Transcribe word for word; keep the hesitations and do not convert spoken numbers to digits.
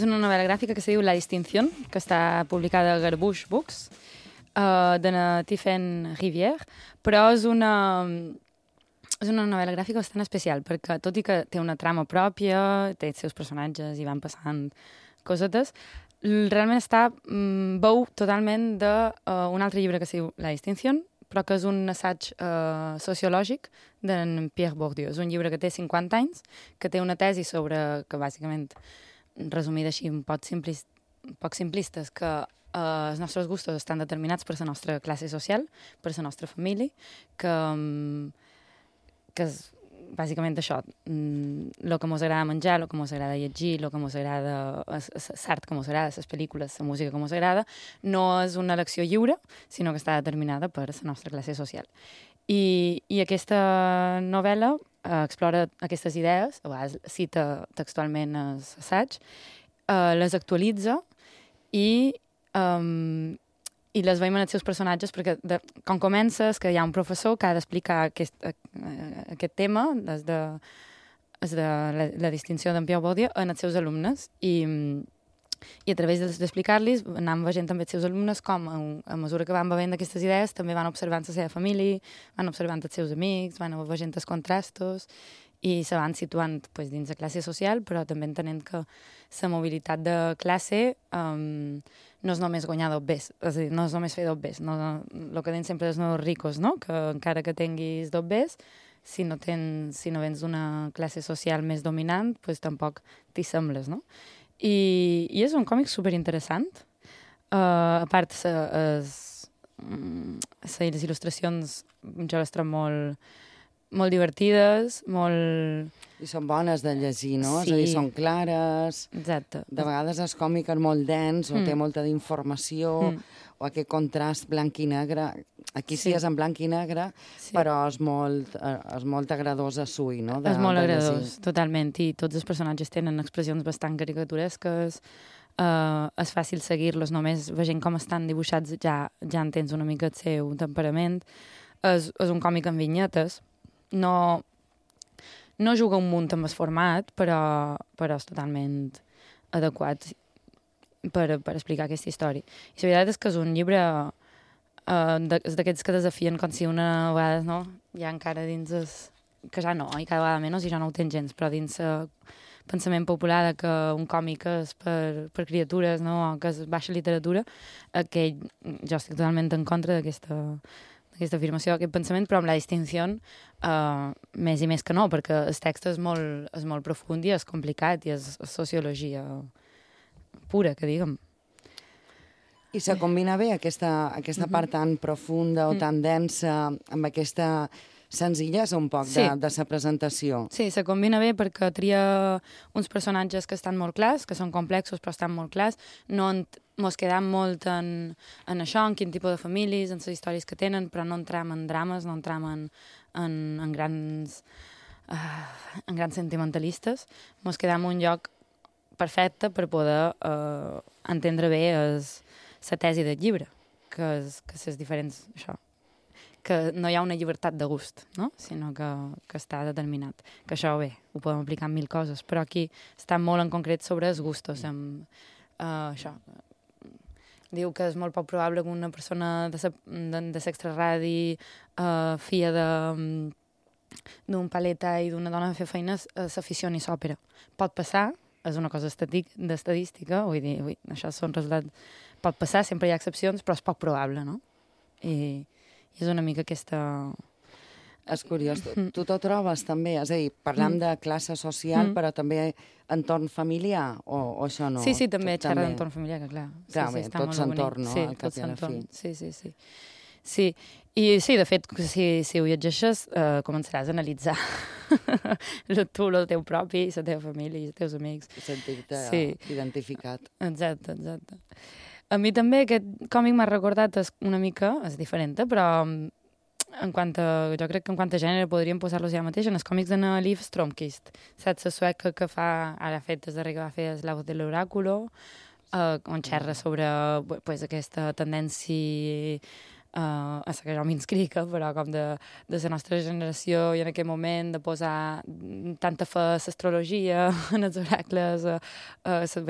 És una novel·la gràfica que se diu La Distinción, que està publicada a Garbouche Books, uh, de na Tiphaine Rivière, però és una, és una novel·la gràfica bastant especial, perquè tot i que té una trama pròpia, té els seus personatges i van passant cosetes, realment està, mm, veu totalment d'un uh, altre llibre que se diu La Distinción, però que és un assaig uh, sociològic d'en Pierre Bourdieu. És un llibre que té cinquanta anys, que té una tesi sobre, que bàsicament, resumida així un poc, simplis, un poc simplistes, que uh, els nostres gustos estan determinats per la nostra classe social, per la nostra família, que, um, que és bàsicament això, el que ens agrada menjar, el que ens agrada llegir, el que ens agrada, l'art que ens agrada, les pel·lícules, la música que ens agrada, no és una elecció lliure, sinó que està determinada per la nostra classe social. I, i aquesta novel·la eh, explora aquestes idees, a vegades cita textualment l'assaig, eh, les actualitza i, um, i les veiem en els seus personatges, perquè de, quan comences que hi ha un professor que ha d'explicar aquest, aquest tema, és de, és de la, la distinció d'en Pierre Bourdieu, en els seus alumnes, i, i a través d'explicar-los anàvem veient també els seus alumnes com, a, a mesura que van veient aquestes idees, també van observant la seva família, van observant els seus amics, van veient els contrastos, i se van situant pues, dins la classe social, però també entenent que la mobilitat de classe um, no és només guanyar dos bes, és a dir, no és només fer dos bes. No, el que deien sempre els no ricos, no? Que encara que tinguis dos bes, si no, tens, si no vens d'una classe social més dominant, pues, tampoc t'hi sembles, no? I, i és un còmic superinteressant. Uh, a part, les il·lustracions jo les trobo molt molt divertides, molt... I són bones de llegir, no? Sí. És a dir, són clares. Exacte. De vegades el còmic és molt dens o mm. té molta d'informació mm. o aquest contrast blanc i negre. Aquí sí, sí és en blanc i negre, sí. però és molt, és molt agradós a sui, no? De, és molt de agradós, llegir. totalment. I tots els personatges tenen expressions bastant caricaturesques. Uh, és fàcil seguir-los, només veient com estan dibuixats ja, ja entens una mica el seu temperament. És, és un còmic amb vinyetes. No, no juga un munt amb el format, però, però és totalment adequat per, per explicar aquesta història. I la veritat és que és un llibre uh, d'aquests que desafien com si una vegada, no? Ja encara dins es, que ja no, i cada vegada menys, i ja no ho tens gens, però dins el pensament popular de que un còmic és per, per criatures, no? O que és baixa literatura, aquell, jo estic totalment en contra d'aquesta aquesta afirmació, aquest pensament, però amb La Distinció uh, més i més que no, perquè el text és molt, és molt profund i és complicat i és sociologia pura, que diguem. I se combina bé aquesta, aquesta mm-hmm. part tan profunda o mm. tan densa amb aquesta senzillesa un poc sí. de, de sa presentació. Sí, se combina bé perquè tria uns personatges que estan molt clars, que són complexos però estan molt clars, no mos quedam molt en, en això, en quin tipus de famílies, en les històries que tenen, però no entram en drames, no entram en, en, en grans uh, en grans sentimentalistes. Mos quedam en un lloc perfecte per poder uh, entendre bé la tesi del llibre, que és, que és diferents, això, que no hi ha una llibertat de gust, no? Sinó que, que està determinat. Que això, bé, ho podem aplicar en mil coses, però aquí està molt en concret sobre els gustos. Amb, uh, això. Diu que és molt poc probable que una persona de, de, de l'extraradi, uh, filla d'un paleta i d'una dona a fer feines, uh, s'aficioni a l'òpera. Pot passar, és una cosa d'estadística, vull dir, vull, això són resultats... Pot passar, sempre hi ha excepcions, però és poc probable, no? I... I és una mica aquesta... És curiós. Tu, tu t'ho trobes també? És a dir, parlam mm. de classe social, mm. però també entorn familiar? O, o això no? Sí, sí, també xerra d'entorn familiar, que clar. Clar, sí, bé, sí, tot s'entorn, no? Sí, al cap i a la fi. Sí, sí, sí. Sí, i sí, de fet, si, si ho llegeixes, uh, començaràs a analitzar tu, el teu propi, la teva família, els teus amics. I sentir-te sí. identificat. Exacte, exacte. A mi també aquest còmic m'ha recordat una mica, és diferent, però en quant a, jo crec que en quant a gènere podríem posar-los ja mateix en els còmics de Liv Stromkist, saps, la sueca que fa, ara ha fet des darrer que va fer La voz de l'oráculo, uh, on xerra sobre pues, aquesta tendència uh, a la que jo m'inscric, però com de, de la nostra generació i en aquell moment de posar tanta fe a l'astrologia, en els oracles, a, a,